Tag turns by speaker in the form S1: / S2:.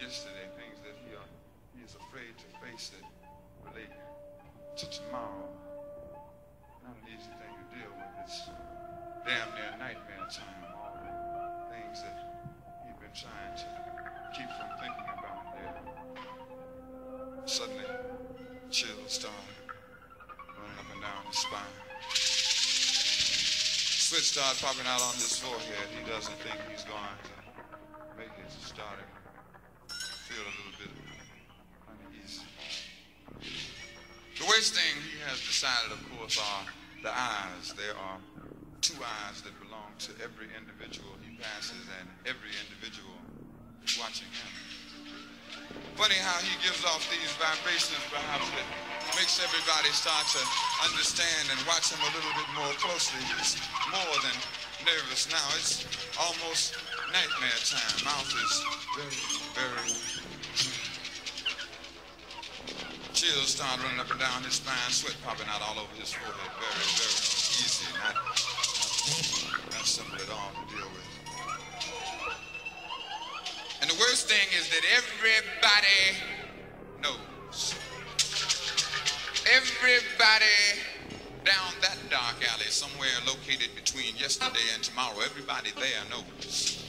S1: yesterday, things that he is afraid to face that relate to tomorrow. Not an easy thing to deal with. It's damn near nightmare time. All the things that he's been trying to keep from thinking about there. Suddenly, chills start running up and down his spine. Sweat starts popping out on his forehead. He doesn't think he's going to make it. Starting to feel a little bit uneasy. The worst thing he has decided, of course, are the eyes. There are two eyes that belong to every individual he passes, and every individual is watching him. Funny how he gives off these vibrations, perhaps, that makes everybody start to understand and watch him a little bit more closely. He's more than nervous now. It's almost nightmare time. Mouth is very, very chills start running up and down his spine, sweat popping out all over his forehead. Very, very easy. Not simple at all to deal with. And the worst thing is that everybody knows. Everybody down that dark alley, somewhere located between yesterday and tomorrow, everybody there knows